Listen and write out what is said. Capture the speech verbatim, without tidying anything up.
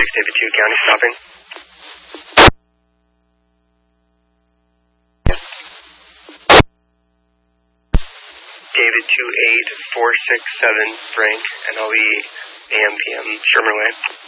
six, David two, county stopping. David two eight four six seven, Frank, N L E, A M P M, Shermer Way.